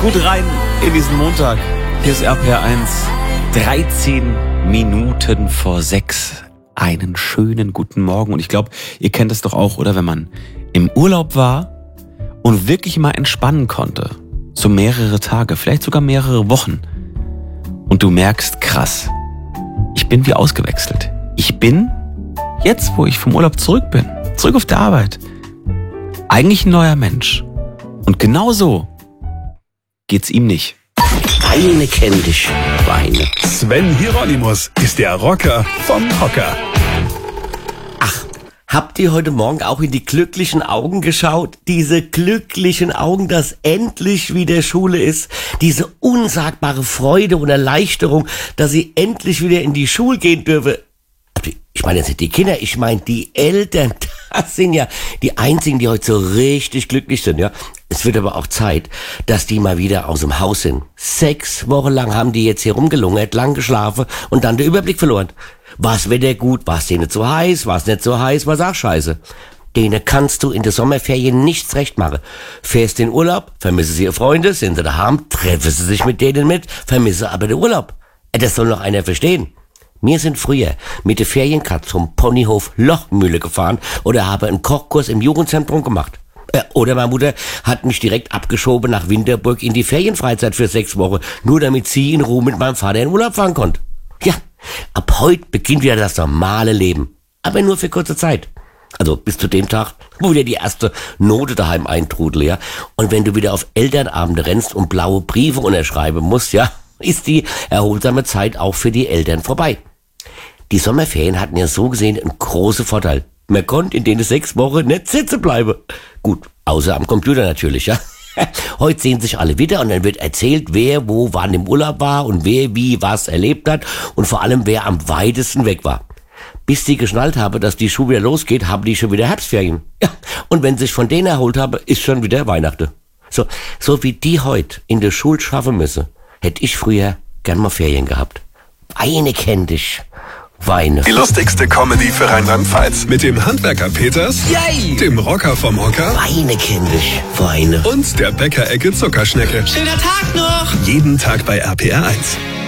gut rein in diesen Montag. Hier ist RPR 1, 13 Minuten vor 6. Einen schönen guten Morgen. Und ich glaube, ihr kennt es doch auch, oder? Wenn man im Urlaub war und wirklich mal entspannen konnte. So mehrere Tage, vielleicht sogar mehrere Wochen. Und du merkst, krass, ich bin wie ausgewechselt. Ich bin, jetzt wo ich vom Urlaub zurück bin, zurück auf der Arbeit, eigentlich ein neuer Mensch. Und genau so geht's ihm nicht. Weine kenn dich, Weine. Sven Hieronymus ist der Rocker vom Hocker. Ach, habt ihr heute Morgen auch in die glücklichen Augen geschaut? Diese glücklichen Augen, dass endlich wieder Schule ist. Diese unsagbare Freude und Erleichterung, dass sie endlich wieder in die Schule gehen dürfen. Ich meine jetzt nicht die Kinder, ich meine die Eltern. Das sind ja die einzigen, die heute so richtig glücklich sind, ja. Es wird aber auch Zeit, dass die mal wieder aus dem Haus sind. 6 Wochen lang haben die jetzt hier rumgelungert, lang geschlafen und dann den Überblick verloren. War's Wetter gut, war's denen zu heiß, war's nicht so heiß, war's auch scheiße. Denen kannst du in der Sommerferien nichts recht machen. Fährst in Urlaub, vermissen sie ihre Freunde, sind sie daheim, treffen sie sich mit denen mit, vermissen aber den Urlaub. Das soll noch einer verstehen. Wir sind früher mit der Ferienkarte zum Ponyhof Lochmühle gefahren oder haben einen Kochkurs im Jugendzentrum gemacht. Oder meine Mutter hat mich direkt abgeschoben nach Winterburg in die Ferienfreizeit für 6 Wochen, nur damit sie in Ruhe mit meinem Vater in Urlaub fahren konnte. Ja, ab heute beginnt wieder das normale Leben. Aber nur für kurze Zeit. Also bis zu dem Tag, wo wieder die erste Note daheim eintrudelt, ja. Und wenn du wieder auf Elternabende rennst und blaue Briefe unterschreiben musst, ja, ist die erholsame Zeit auch für die Eltern vorbei. Die Sommerferien hatten ja so gesehen einen großen Vorteil. Man konnte in denen 6 Wochen nicht sitzen bleiben. Gut, außer am Computer natürlich, ja. Heute sehen sich alle wieder und dann wird erzählt, wer wo wann im Urlaub war und wer wie was erlebt hat und vor allem wer am weitesten weg war. Bis die geschnallt haben, dass die Schule wieder losgeht, haben die schon wieder Herbstferien. Ja, und wenn sie sich von denen erholt haben, ist schon wieder Weihnachten. So wie die heute in der Schule schaffen müssen, hätte ich früher gern mal Ferien gehabt. Weine kenn dich. Weine. Die lustigste Comedy für Rheinland-Pfalz. Mit dem Handwerker Peters, Yay! dem Rocker vom Hocker Weine kenn dich. Weine. und der Bäckerecke Zuckerschnecke. Schöner Tag noch! Jeden Tag bei RPR 1.